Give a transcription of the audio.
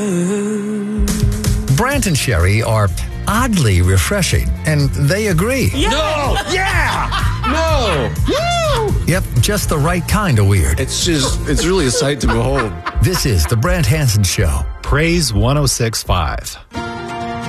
Brant and Sherry are oddly refreshing, and they agree. No! Yeah! No! Woo! Yep, just the right kind of weird. It's really a sight to behold. This is the Brant Hansen Show. Praise 106.5.